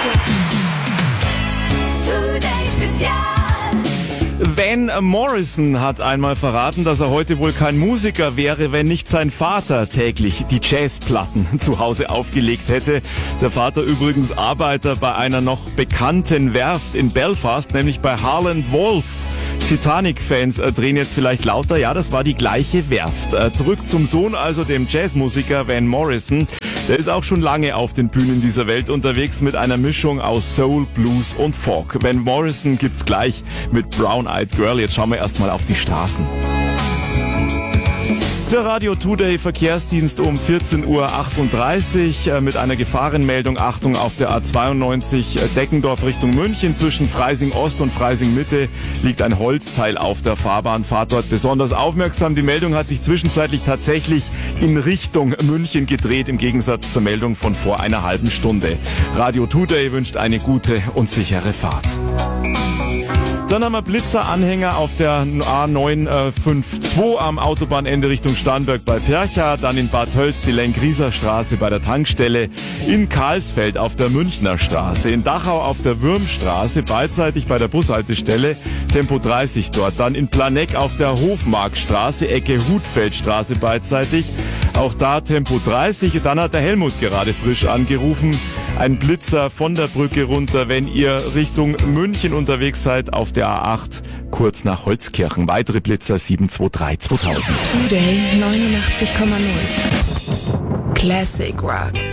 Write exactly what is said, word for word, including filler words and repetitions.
Van Morrison hat einmal verraten, dass er heute wohl kein Musiker wäre, wenn nicht sein Vater täglich die Jazzplatten zu Hause aufgelegt hätte. Der Vater übrigens Arbeiter bei einer noch bekannten Werft in Belfast, nämlich bei Harland Wolff. Titanic-Fans äh, drehen jetzt vielleicht lauter. Ja, das war die gleiche Werft. Äh, zurück zum Sohn, also dem Jazzmusiker Van Morrison. Der ist auch schon lange auf den Bühnen dieser Welt unterwegs mit einer Mischung aus Soul, Blues und Folk. Van Morrison gibt's gleich mit Brown Eyed Girl. Jetzt schauen wir erstmal auf die Straßen. Der Radio Today Verkehrsdienst um vierzehn Uhr achtunddreißig äh, mit einer Gefahrenmeldung. Achtung auf der A zweiundneunzig äh, Deckendorf Richtung München. Zwischen Freising Ost und Freising Mitte liegt ein Holzteil auf der Fahrbahn. Fahrt dort besonders aufmerksam. Die Meldung hat sich zwischenzeitlich tatsächlich in Richtung München gedreht, im Gegensatz zur Meldung von vor einer halben Stunde. Radio Today wünscht eine gute und sichere Fahrt. Dann haben wir Blitzeranhänger auf der A neun fünfundfünfzig am Autobahnende Richtung Starnberg bei Percha, dann in Bad Tölz die Lenk-Rieser-Straße bei der Tankstelle, in Karlsfeld auf der Münchner Straße, in Dachau auf der Würmstraße, beidseitig bei der Bushaltestelle, Tempo dreißig dort, dann in Planegg auf der Hofmarkstraße, Ecke Hutfeldstraße beidseitig, auch da Tempo dreißig. Dann hat der Helmut gerade frisch angerufen, ein Blitzer von der Brücke runter, wenn ihr Richtung München unterwegs seid, auf der A acht, kurz nach Holzkirchen. Weitere Blitzer sieben zwei drei zweitausend. Today neunundachtzig Komma null. Classic Rock.